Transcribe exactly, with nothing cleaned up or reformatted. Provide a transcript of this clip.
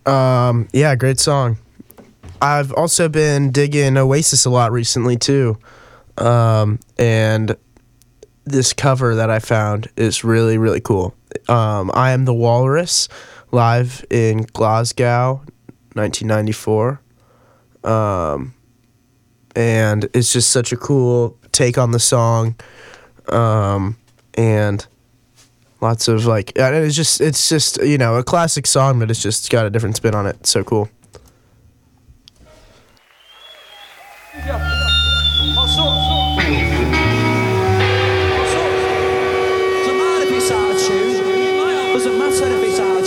Um, yeah, great song. I've also been digging Oasis a lot recently too, um, and this cover that I found is really really cool. Um, I Am the Walrus, live in Glasgow, nineteen ninety-four, um, and it's just such a cool take on the song, um, and lots of like, and it's just it's just you know a classic song, but it's just got a different spin on it. It's so cool. Yeah.